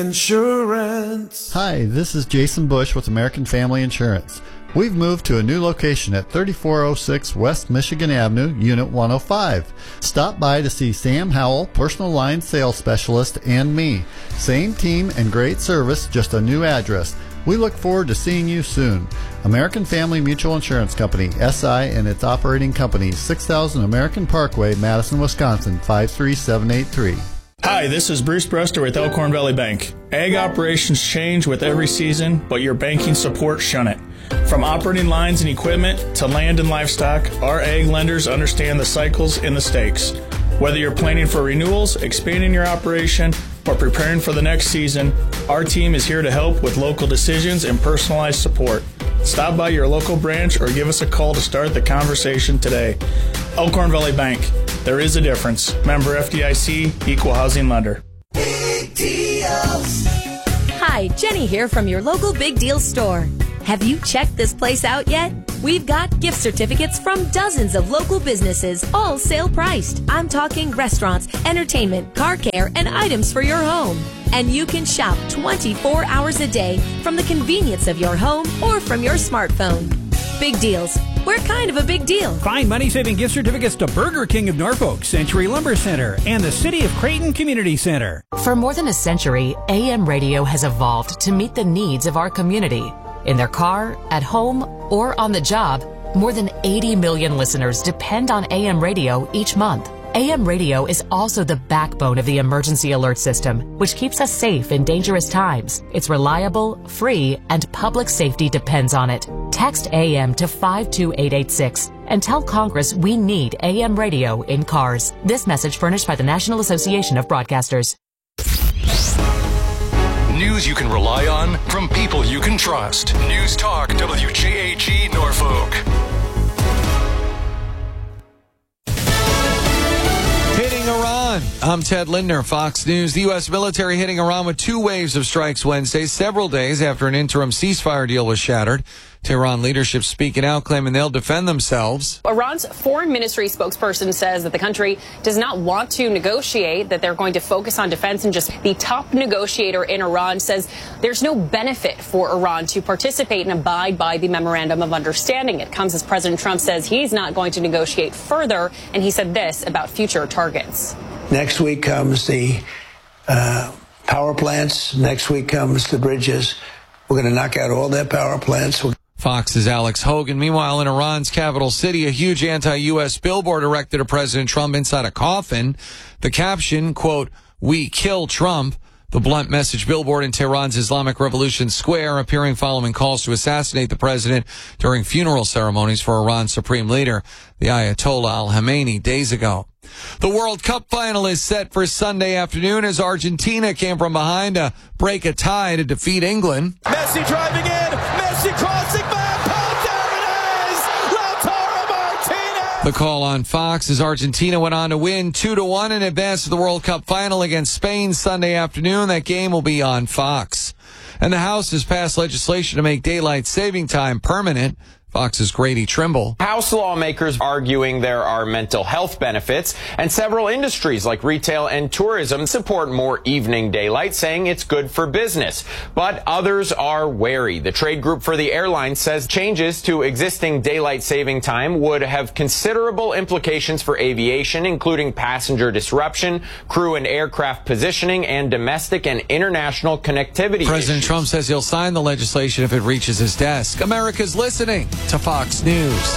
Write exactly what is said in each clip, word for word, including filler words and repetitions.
Insurance. Hi, this is Jason Bush with American Family Insurance. We've moved to a new location at thirty-four oh six West Michigan Avenue, Unit one oh five. Stop by to see Sam Howell, personal line sales specialist, and me. Same team and great service, just a new address. We look forward to seeing you soon. American Family Mutual Insurance Company, S I, and its operating companies, six thousand American Parkway, Madison, Wisconsin, five three seven eight three. Hi, this is Bruce Brester with Elkhorn Valley Bank. Ag operations change with every season, but your banking support shouldn't. From operating lines and equipment to land and livestock, our ag lenders understand the cycles and the stakes. Whether you're planning for renewals, expanding your operation, or preparing for the next season, our team is here to help with local decisions and personalized support. Stop by your local branch or give us a call to start the conversation today. Elkhorn Valley Bank. There is a difference. Member F D I C, Equal Housing Lender. Big deals. Hi, Jenny here from your local Big Deals store. Have you checked this place out yet? We've got gift certificates from dozens of local businesses, all sale priced. I'm talking restaurants, entertainment, car care, and items for your home. And you can shop twenty-four hours a day from the convenience of your home or from your smartphone. Big Deals. We're kind of a big deal. Find money-saving gift certificates to Burger King of Norfolk, Century Lumber Center, and the City of Creighton Community Center. For more than a century, A M radio has evolved to meet the needs of our community. In their car, at home, or on the job, more than eighty million listeners depend on A M radio each month. A M radio is also the backbone of the emergency alert system, which keeps us safe in dangerous times. It's reliable, free, and public safety depends on it. Text A M to five two eight eight six and tell Congress we need A M radio in cars. This message furnished by the National Association of Broadcasters. News you can rely on from people you can trust. News Talk W J A G Norfolk. Hitting Iran. I'm Ted Lindner, Fox News. The U S military hitting Iran with two waves of strikes Wednesday, several days after an interim ceasefire deal was shattered. Tehran leadership speaking out, claiming they'll defend themselves. Iran's foreign ministry spokesperson says that the country does not want to negotiate, that they're going to focus on defense, and just the top negotiator in Iran says there's no benefit for Iran to participate and abide by the memorandum of understanding. It comes as President Trump says he's not going to negotiate further, and he said this about future targets. Next week comes the uh, power plants. Next week comes the bridges. We're going to knock out all their power plants. We're Fox's Alex Hogan. Meanwhile, in Iran's capital city, a huge anti-U S billboard erected to President Trump inside a coffin. The caption, quote, "We kill Trump." The blunt message billboard in Tehran's Islamic Revolution Square, appearing following calls to assassinate the president during funeral ceremonies for Iran's supreme leader, the Ayatollah al-Khamenei, days ago. The World Cup final is set for Sunday afternoon as Argentina came from behind to break a tie to defeat England. Messi driving in, Messi crossing back, oh, there it is! Lautaro Martinez! The call on Fox as Argentina went on to win two to one and advance to the World Cup final against Spain Sunday afternoon. That game will be on Fox. And the House has passed legislation to make daylight saving time permanent. Fox's Grady Trimble. House lawmakers arguing there are mental health benefits, and several industries like retail and tourism support more evening daylight, saying it's good for business. But others are wary. The trade group for the airline says changes to existing daylight saving time would have considerable implications for aviation, including passenger disruption, crew and aircraft positioning, and domestic and international connectivity President issues. Trump says he'll sign the legislation if it reaches his desk. America's listening to Fox News.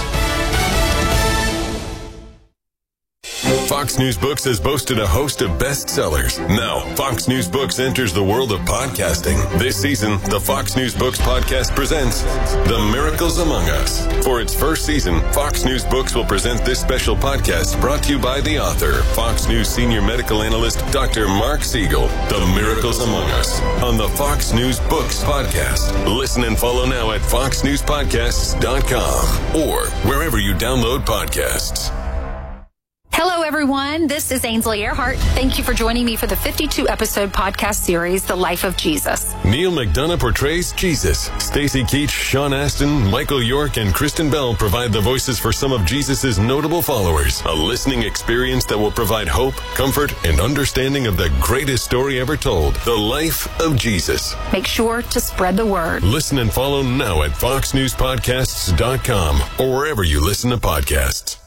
Fox News Books has boasted a host of bestsellers. Now, Fox News Books enters the world of podcasting. This season, the Fox News Books podcast presents The Miracles Among Us. For its first season, Fox News Books will present this special podcast brought to you by the author, Fox News senior medical analyst, Doctor Mark Siegel. The Miracles Among Us on the Fox News Books podcast. Listen and follow now at fox news podcasts dot com or wherever you download podcasts. Hello, everyone. This is Ainsley Earhart. Thank you for joining me for the fifty-two episode podcast series, The Life of Jesus. Neil McDonough portrays Jesus. Stacey Keach, Sean Astin, Michael York, and Kristen Bell provide the voices for some of Jesus' notable followers. A listening experience that will provide hope, comfort, and understanding of the greatest story ever told, The Life of Jesus. Make sure to spread the word. Listen and follow now at fox news podcasts dot com or wherever you listen to podcasts.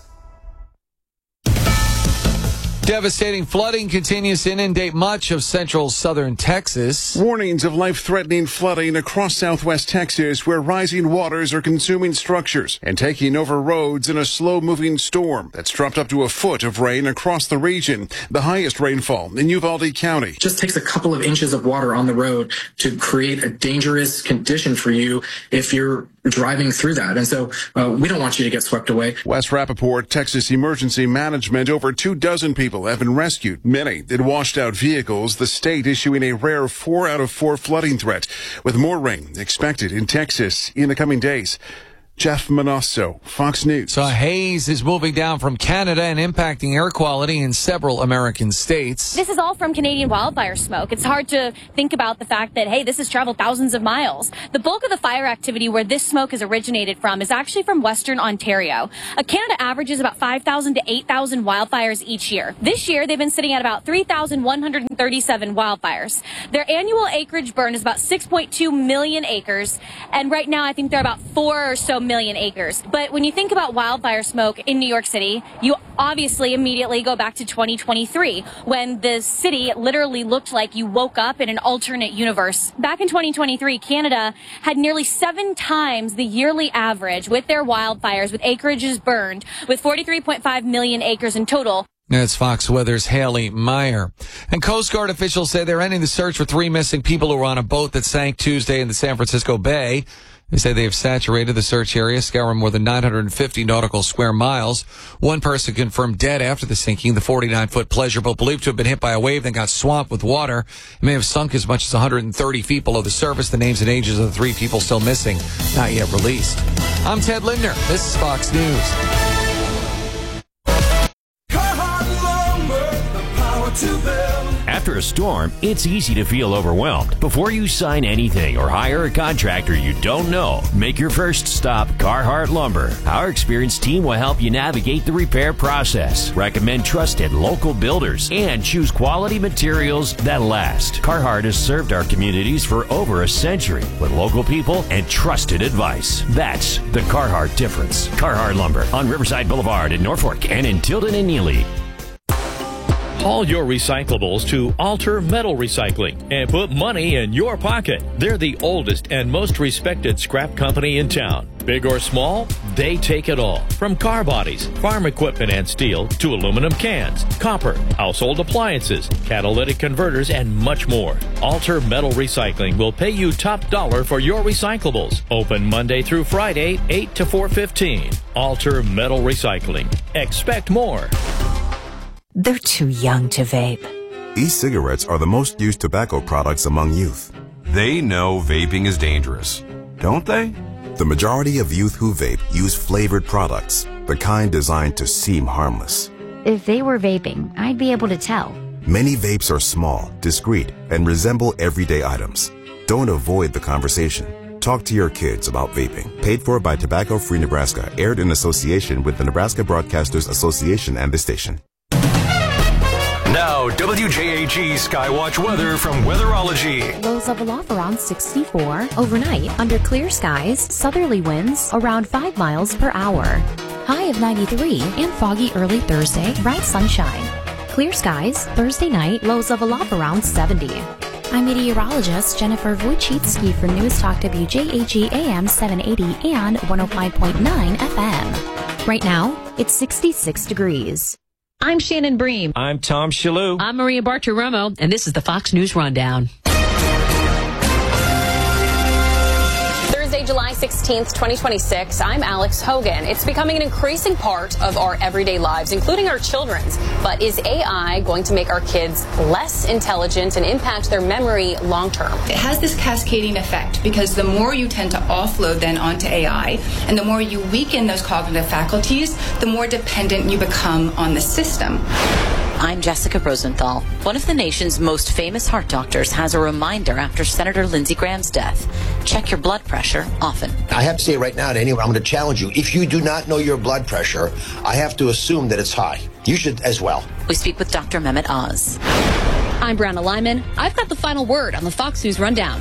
Devastating flooding continues to inundate much of central southern Texas. Warnings of life-threatening flooding across southwest Texas, where rising waters are consuming structures and taking over roads in a slow-moving storm that's dropped up to a foot of rain across the region, the highest rainfall in Uvalde County. It just takes a couple of inches of water on the road to create a dangerous condition for you if you're driving through that. And so uh, we don't want you to get swept away. Wes Rappaport, Texas Emergency Management, over two dozen people have been rescued, many in washed out vehicles, the state issuing a rare four out of four flooding threat, with more rain expected in Texas in the coming days. Jeff Manosso, Fox News. So haze is moving down from Canada and impacting air quality in several American states. This is all from Canadian wildfire smoke. It's hard to think about the fact that, hey, this has traveled thousands of miles. The bulk of the fire activity where this smoke has originated from is actually from Western Ontario. Uh, Canada averages about five thousand to eight thousand wildfires each year. This year, they've been sitting at about three thousand one hundred thirty-seven wildfires. Their annual acreage burn is about six point two million acres, and right now I think they're about four or so million acres. But when you think about wildfire smoke in New York City, you obviously immediately go back to twenty twenty-three, when the city literally looked like you woke up in an alternate universe. Back in twenty twenty-three, Canada had nearly seven times the yearly average with their wildfires, with acreages burned, with forty-three point five million acres in total. That's Fox Weather's Haley Meyer. And Coast Guard officials say they're ending the search for three missing people who were on a boat that sank Tuesday in the San Francisco Bay. They say they have saturated the search area, scouring more than nine hundred fifty nautical square miles. One person confirmed dead after the sinking. The forty-nine foot pleasure boat, believed to have been hit by a wave, then got swamped with water. It may have sunk as much as one hundred thirty feet below the surface. The names and ages of the three people still missing, not yet released. I'm Ted Lindner. This is Fox News. After a storm, it's easy to feel overwhelmed. Before you sign anything or hire a contractor you don't know, make your first stop Carhartt Lumber. Our experienced team will help you navigate the repair process, recommend trusted local builders, and choose quality materials that last. Carhartt has served our communities for over a century with local people and trusted advice. That's the Carhartt difference. Carhartt Lumber on Riverside Boulevard in Norfolk and in Tilden and Neely. Haul your recyclables to Alter Metal Recycling and put money in your pocket. They're the oldest and most respected scrap company in town. Big or small, they take it all. From car bodies, farm equipment and steel, to aluminum cans, copper, household appliances, catalytic converters, and much more. Alter Metal Recycling will pay you top dollar for your recyclables. Open Monday through Friday, eight to four fifteen. Alter Metal Recycling. Expect more. They're too young to vape. E-cigarettes are the most used tobacco products among youth. They know vaping is dangerous, don't they? The majority of youth who vape use flavored products, the kind designed to seem harmless. If they were vaping, I'd be able to tell. Many vapes are small, discreet, and resemble everyday items. Don't avoid the conversation. Talk to your kids about vaping. Paid for by Tobacco Free Nebraska. Aired in association with the Nebraska Broadcasters Association and the station. Now, W J A G Skywatch weather from Weatherology. Lows level off around sixty-four. Overnight, under clear skies, southerly winds around five miles per hour. High of ninety-three and foggy early Thursday, bright sunshine. Clear skies, Thursday night, lows level off around seventy. I'm meteorologist Jennifer Wojcicki for News Talk W J A G A M seven eighty and one oh five point nine F M. Right now, it's sixty-six degrees. I'm Shannon Bream. I'm Tom Shalhoub. I'm Maria Bartiromo, and this is the Fox News Rundown. Thursday July sixteenth, twenty twenty-six. I'm Alex Hogan. It's becoming an increasing part of our everyday lives, including our children's. But is A I going to make our kids less intelligent and impact their memory long term? It has this cascading effect because the more you tend to offload then onto A I and the more you weaken those cognitive faculties, the more dependent you become on the system. I'm Jessica Rosenthal. One of the nation's most famous heart doctors has a reminder after Senator Lindsey Graham's death. Check your blood pressure often. I have to say right now to anyone, I'm going to challenge you. If you do not know your blood pressure, I have to assume that it's high. You should as well. We speak with Doctor Mehmet Oz. I'm Brianna Lyman. I've got the final word on the Fox News Rundown.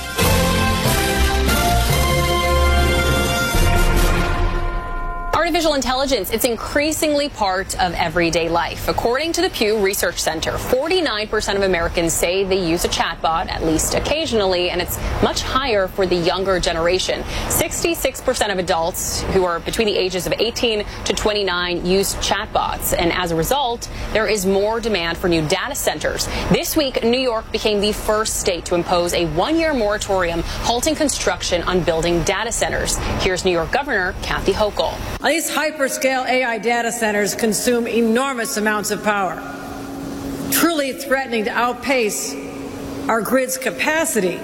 Artificial intelligence, it's increasingly part of everyday life. According to the Pew Research Center, forty-nine percent of Americans say they use a chatbot at least occasionally, and it's much higher for the younger generation. sixty-six percent of adults who are between the ages of eighteen to twenty-nine use chatbots, and as a result, there is more demand for new data centers. This week, New York became the first state to impose a one-year moratorium halting construction on building data centers. Here's New York Governor Kathy Hochul. These hyperscale A I data centers consume enormous amounts of power, truly threatening to outpace our grid's capacity,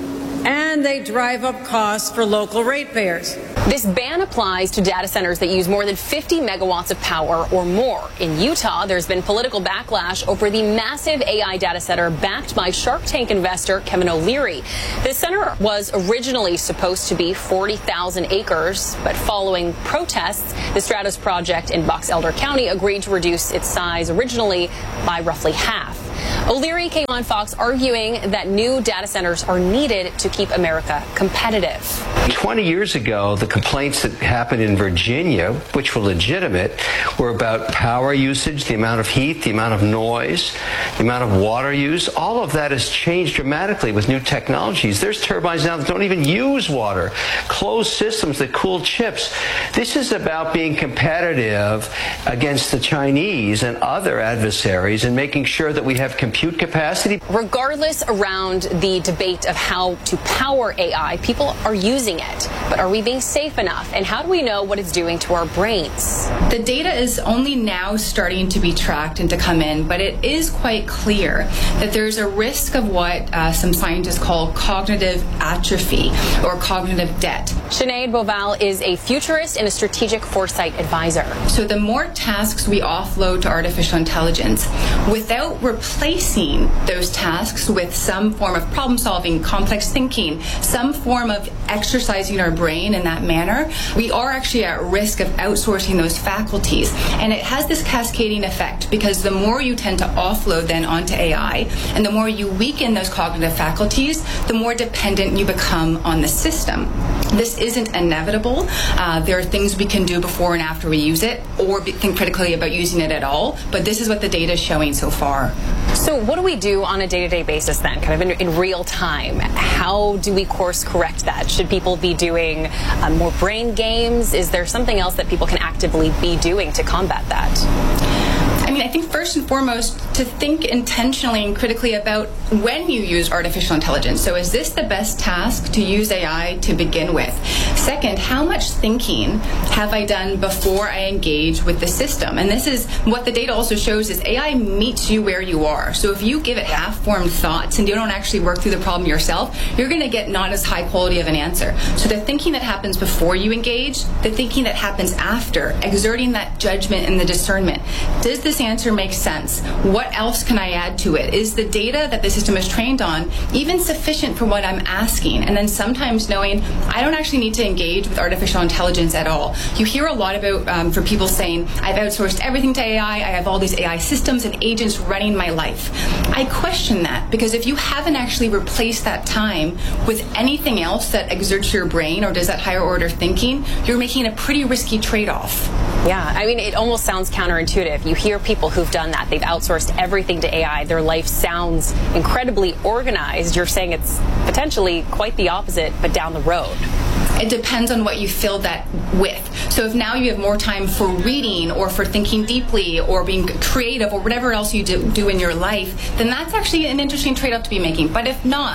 and they drive up costs for local ratepayers. This ban applies to data centers that use more than fifty megawatts of power or more. In Utah, there's been political backlash over the massive A I data center backed by Shark Tank investor Kevin O'Leary. The center was originally supposed to be forty thousand acres, but following protests, the Stratos project in Box Elder County agreed to reduce its size originally by roughly half. O'Leary came on Fox arguing that new data centers are needed to keep America competitive. twenty years ago, the complaints that happened in Virginia, which were legitimate, were about power usage, the amount of heat, the amount of noise, the amount of water use. All of that has changed dramatically with new technologies. There's turbines now that don't even use water, closed systems that cool chips. This is about being competitive against the Chinese and other adversaries and making sure that we have compute capacity. Regardless around the debate of how to power A I, people are using it. But are we being safe enough? And how do we know what it's doing to our brains? The data is only now starting to be tracked and to come in, but it is quite clear that there's a risk of what uh, some scientists call cognitive atrophy or cognitive debt. Sinead Boval is a futurist and a strategic foresight advisor. So the more tasks we offload to artificial intelligence, without replacing those tasks with some form of problem solving, complex thinking, some form of exercising our brain in that manner, we are actually at risk of outsourcing those faculties. And it has this cascading effect because the more you tend to offload then onto A I and the more you weaken those cognitive faculties, the more dependent you become on the system. This isn't inevitable. Uh, there are things we can do before and after we use it, or be, think critically about using it at all, but this is what the data is showing so far. So what do we do on a day-to-day basis then, kind of in, in real time? How do we course correct that? Should people be doing uh, more brain games? Is there something else that people can actively be doing to combat that? I mean, I think first and foremost, to think intentionally and critically about when you use artificial intelligence. So is this the best task to use A I to begin with? Second, how much thinking have I done before I engage with the system? And this is what the data also shows is A I meets you where you are. So if you give it half-formed thoughts and you don't actually work through the problem yourself, you're going to get not as high quality of an answer. So the thinking that happens before you engage, the thinking that happens after, exerting that judgment and the discernment. Does this answer make sense? What else can I add to it? Is the data that the system is trained on even sufficient for what I'm asking? And then sometimes knowing I don't actually need to engage with artificial intelligence at all. You hear a lot about um, for people saying, I've outsourced everything to A I, I have all these A I systems and agents running my life. I question that because if you haven't actually replaced that time with anything else that exerts your brain or does that higher order thinking, you're making a pretty risky trade-off. Yeah, I mean, it almost sounds counterintuitive. You hear people who've done that. They've outsourced everything to A I. Their life sounds incredibly organized. You're saying it's potentially quite the opposite, but down the road. It depends on what you fill that with. So if now you have more time for reading or for thinking deeply or being creative or whatever else you do, do in your life, then that's actually an interesting trade-off to be making. But if not,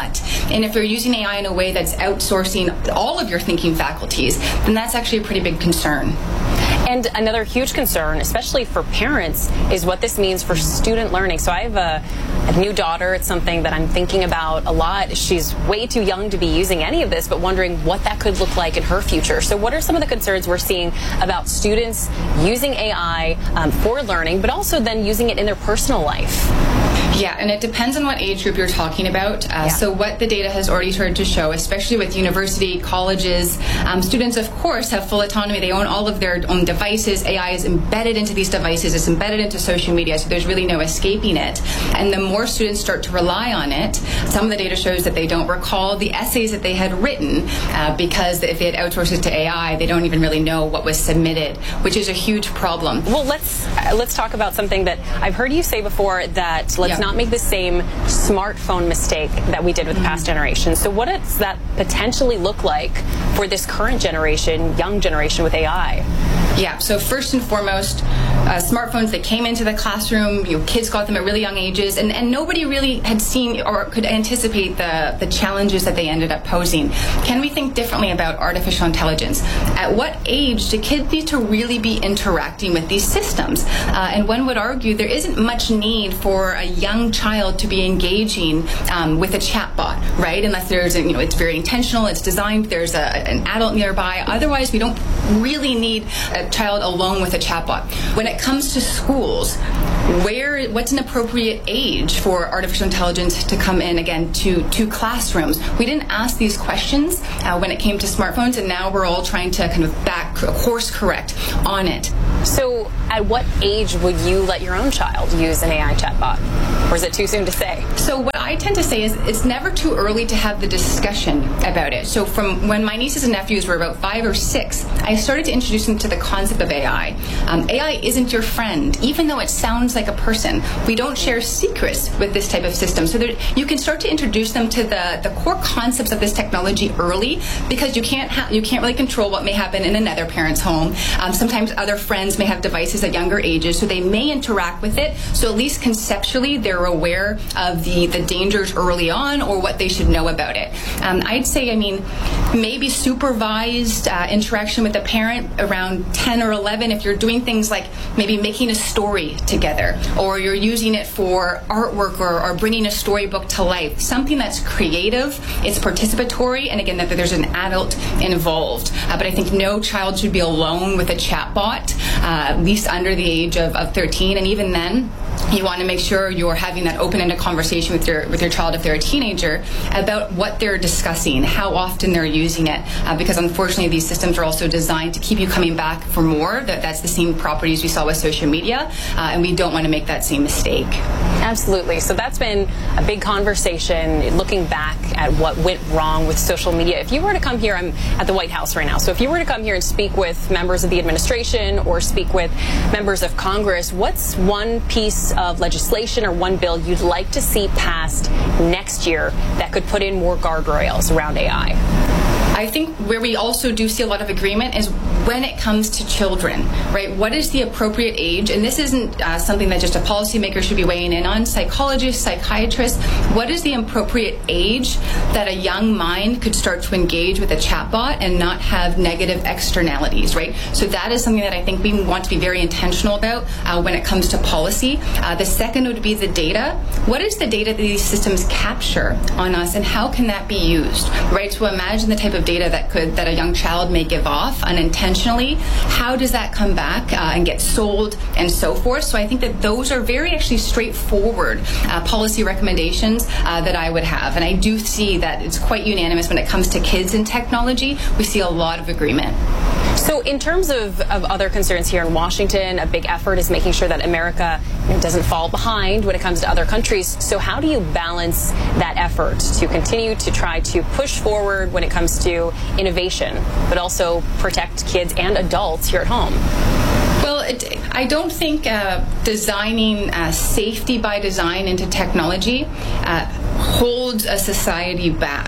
And if you're using A I in a way that's outsourcing all of your thinking faculties, then that's actually a pretty big concern. And another huge concern, especially for parents, is what this means for student learning. So I have a, a new daughter. It's something that I'm thinking about a lot. She's way too young to be using any of this, but wondering what that could look like in her future. So what are some of the concerns we're seeing about students using A I um, for learning, but also then using it in their personal life? Yeah, and it depends on what age group you're talking about. Uh, yeah. So what the data has already started to show, especially with university, colleges, um, students, of course, have full autonomy. They own all of their own devices. A I is embedded into these devices. It's embedded into social media, so there's really no escaping it. And the more students start to rely on it, some of the data shows that they don't recall the essays that they had written uh, because if they had outsourced it to A I, they don't even really know what was submitted, which is a huge problem. Well, let's uh, let's talk about something that I've heard you say before, that let's yeah. not make the same smartphone mistake that we did with mm-hmm. past generations. So what does that potentially look like for this current generation, young generation with A I? Yeah, so first and foremost, uh, smartphones, they came into the classroom, you know, kids got them at really young ages, and, and nobody really had seen or could anticipate the, the challenges that they ended up posing. Can we think differently about artificial intelligence? At what age do kids need to really be interacting with these systems? Uh, and one would argue there isn't much need for a young child to be engaging um, with a chatbot, right? Unless there's, a, you know, it's very intentional, it's designed, there's a, an adult nearby. Otherwise, we don't really need a child alone with a chatbot. When it comes to schools, where what's an appropriate age for artificial intelligence to come in again to, to classrooms? We didn't ask these questions uh, when it came to smartphones, and now we're all trying to kind of back course correct on it. So at what age would you let your own child use an A I chatbot? Or is it too soon to say? So what I tend to say is it's never too early to have the discussion about it. So from when my nieces and nephews were about five or six, I started to introduce them to the concept of A I. Um, A I isn't your friend, even though it sounds like a person. We don't share secrets with this type of system. So there, you can start to introduce them to the, the core concepts of this technology early, because you can't ha- you can't really control what may happen in another parent's home. Um, sometimes other friends may have devices at younger ages, so they may interact with it. So at least conceptually, they're aware of the, the dangers early on or what they should know about it. Um, I'd say, I mean, maybe supervised uh, interaction with the parent around ten or eleven, if you're doing things like maybe making a story together, or you're using it for artwork or, or bringing a storybook to life. Something that's creative, it's participatory, and again, that there's an adult involved. Uh, but I think no child should be alone with a chatbot, uh, at least under the age of, of thirteen, and even then, you want to make sure you're having that open-ended conversation with your with your child if they're a teenager about what they're discussing, how often they're using it, uh, because unfortunately these systems are also designed to keep you coming back for more. That, that's the same properties we saw with social media, uh, and we don't want to make that same mistake. Absolutely. So that's been a big conversation, looking back at what went wrong with social media. If you were to come here, I'm at the White House right now, so if you were to come here and speak with members of the administration or speak with members of Congress, what's one piece of legislation or one bill you'd like to see passed next year that could put in more guardrails around A I? I think where we also do see a lot of agreement is when it comes to children, right? What is the appropriate age? And this isn't uh, something that just a policymaker should be weighing in on. Psychologists, psychiatrists, what is the appropriate age that a young mind could start to engage with a chatbot and not have negative externalities, right? So that is something that I think we want to be very intentional about uh, when it comes to policy. Uh, the second would be the data. What is the data that these systems capture on us, and how can that be used, right? So imagine the type of data that could that a young child may give off unintentionally. How does that come back uh, and get sold and so forth? So I think that those are very actually straightforward uh, policy recommendations uh, that I would have. And I do see that it's quite unanimous when it comes to kids and technology. We see a lot of agreement. So in terms of, of other concerns here in Washington, a big effort is making sure that America, you know, doesn't fall behind when it comes to other countries. So how do you balance that effort to continue to try to push forward when it comes to innovation, but also protect kids and adults here at home? Well, it, I don't think uh, designing uh, safety by design into technology uh, holds a society back.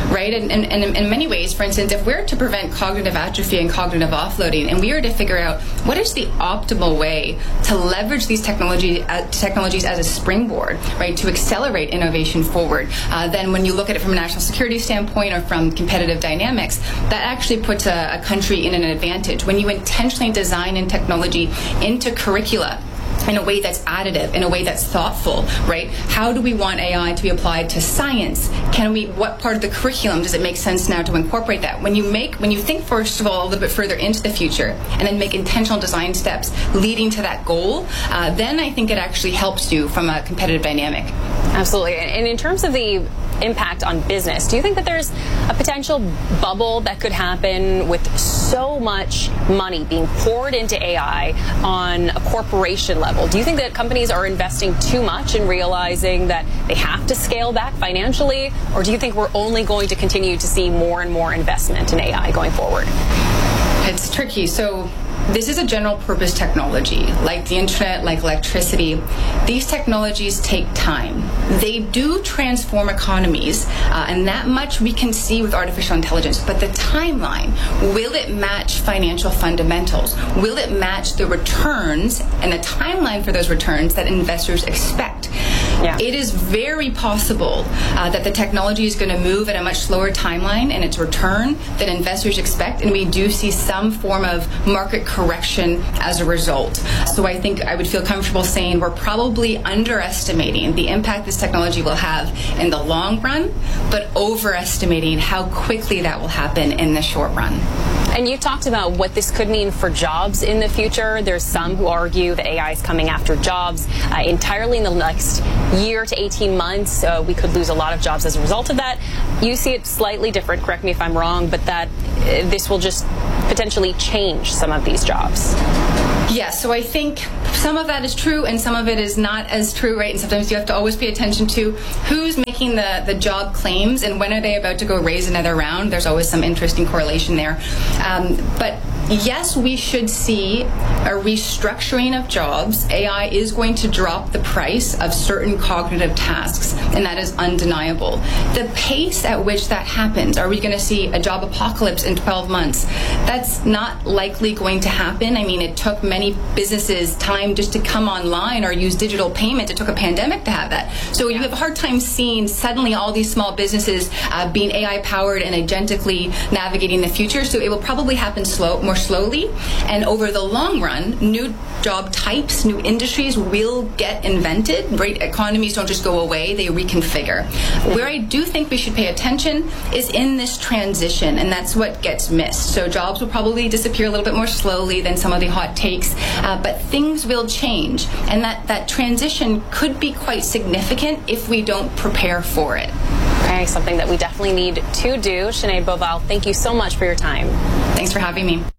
right? And, and, and in many ways, for instance, if we're to prevent cognitive atrophy and cognitive offloading, and we are to figure out what is the optimal way to leverage these technology, uh, technologies as a springboard, right, to accelerate innovation forward, uh, then when you look at it from a national security standpoint or from competitive dynamics, that actually puts a, a country in an advantage. When you intentionally design in technology into curricula in a way that's additive, in a way that's thoughtful, right? How do we want A I to be applied to science? Can we, what part of the curriculum does it make sense now to incorporate that? When you make, when you think, first of all, a little bit further into the future and then make intentional design steps leading to that goal, uh, then I think it actually helps you from a competitive dynamic. Absolutely. And in terms of the impact on business, do you think that there's a potential bubble that could happen with so much money being poured into A I on a corporation level? Do you think that companies are investing too much and realizing that they have to scale back financially? Or do you think we're only going to continue to see more and more investment in A I going forward? It's tricky. So this is a general purpose technology, like the internet, like electricity. These technologies take time. They do transform economies, uh, and that much we can see with artificial intelligence. But the timeline, will it match financial fundamentals? Will it match the returns and the timeline for those returns that investors expect? Yeah. It is very possible uh, that the technology is going to move at a much slower timeline in its return than investors expect, and we do see some form of market correction as a result. So I think I would feel comfortable saying we're probably underestimating the impact this technology will have in the long run, but overestimating how quickly that will happen in the short run. And you talked about what this could mean for jobs in the future. There's some who argue that A I is coming after jobs uh, entirely in the next year to eighteen months. Uh, we could lose a lot of jobs as a result of that. You see it slightly different, correct me if I'm wrong, but that uh, this will just potentially change some of these jobs. Yeah, so I think some of that is true and some of it is not as true, right? And sometimes you have to always pay attention to who's making the, the job claims and when are they about to go raise another round. There's always some interesting correlation there. Um, but yes, we should see a restructuring of jobs. A I is going to drop the price of certain cognitive tasks, and that is undeniable. The pace at which that happens, are we going to see a job apocalypse in twelve months? That's not likely going to happen. I mean, it took many businesses time just to come online or use digital payment. It took a pandemic to have that. So you have a hard time seeing suddenly all these small businesses uh, being A I-powered and agentically navigating the future. So it will probably happen slow, more slowly, and over the long run, new job types, new industries will get invented, right? Economies don't just go away, they reconfigure. Where I do think we should pay attention is in this transition, and that's what gets missed. So jobs will probably disappear a little bit more slowly than some of the hot takes, uh, but things will change, and that, that transition could be quite significant if we don't prepare for it. Okay, something that we definitely need to do. Sinead Beauval, thank you so much for your time. Thanks for having me.